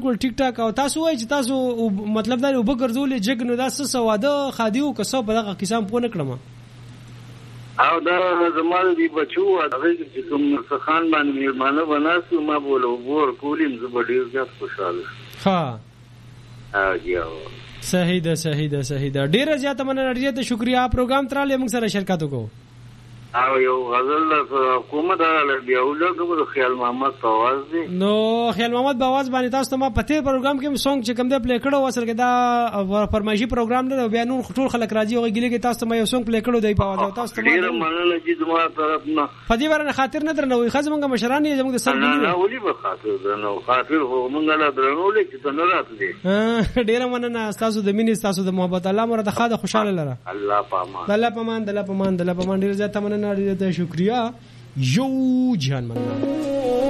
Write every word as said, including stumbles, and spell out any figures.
بالکل ټیک ټاک. او تاسو وایي چې تاسو مطلب دا وب ګرځولې جګ نو دا څه سواده خادیو کسو په دغه قسم پونه کړم او دا زموږ دی بچو هغه چې کوم خان باندې میرمانه وناسو ما بوله ور کولم زه ډیر زیات خوشاله. ها اجازه صحیح ده صحیح ده صحیح ده. ډیره زیاته مننه ډیره ته شکریا پروګرام تراله موږ سره شرکت وکړو. او یو غزل حکومت رااله بیا ولګو خیال محمد आवाज دی نو خیال محمد په आवाज باندې تاسو ته ما پته پروګرام کې سونګ چې کوم د پلی کړو وسر کې دا فرمایشي پروګرام نه بیا نور ټول خلک راځي او ګیلې کې تاسو ته یو سونګ پلی کړو دی په आवाज تاسو ته ډیر مننه چې زما طرف نه فدی ورنه خاطر نه درنوي خزمنګ مشران یې زموږ د سر نه نه ولي به خاطر درنو خاطر هو مونږ لا درنو لکه ته نه راتلې ډیر مننه تاسو د مینې تاسو د محبت الله مر د خاطر خوشاله لره. الله پامان الله پامان الله پامان الله پامان ډیر زیات مننه ډیر شکریا یو جهان مننه.